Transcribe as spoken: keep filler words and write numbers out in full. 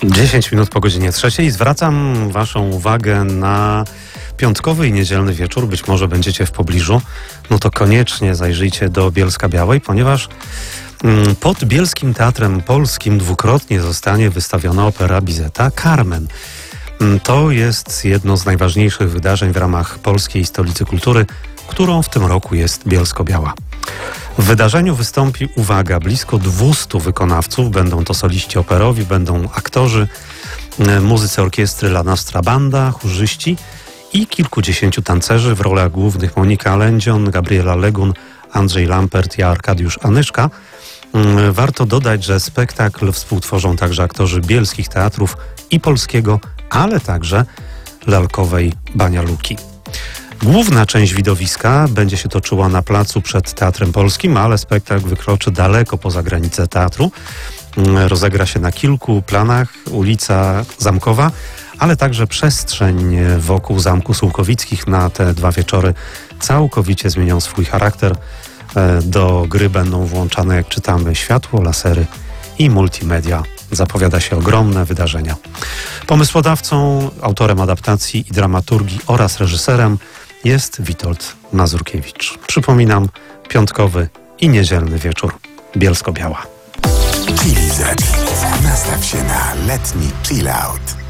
dziesięć minut po godzinie trzeciej. Zwracam waszą uwagę na piątkowy i niedzielny wieczór. Być może będziecie w pobliżu. No to koniecznie zajrzyjcie do Bielska-Białej, ponieważ mm, pod Bielskim Teatrem Polskim dwukrotnie zostanie wystawiona opera Bizeta Carmen. Mm, to jest jedno z najważniejszych wydarzeń w ramach Polskiej Stolicy Kultury, którą w tym roku jest Bielsko-Biała. W wydarzeniu wystąpi, uwaga, blisko dwustu wykonawców. Będą to soliści operowi, będą aktorzy, muzycy orkiestry La Nostra Banda, chórzyści i kilkudziesięciu tancerzy w rolach głównych: Monika Lędzion, Gabriela Legun, Andrzej Lampert i Arkadiusz Anyszka. Warto dodać, że spektakl współtworzą także aktorzy bielskich teatrów i polskiego, ale także lalkowej Banialuki. Główna część widowiska będzie się toczyła na placu przed Teatrem Polskim, ale spektakl wykroczy daleko poza granice teatru. Rozegra się na kilku planach: ulica Zamkowa, ale także przestrzeń wokół Zamku Sułkowickich. Na te dwa wieczory całkowicie zmienią swój charakter. Do gry będą włączane, jak czytamy, światło, lasery i multimedia. Zapowiada się ogromne wydarzenia. Pomysłodawcą, autorem adaptacji i dramaturgii oraz reżyserem jest Witold Mazurkiewicz. Przypominam, piątkowy i niedzielny wieczór. Bielsko-Biała. Chili Z. Nastaw się na letni chill out.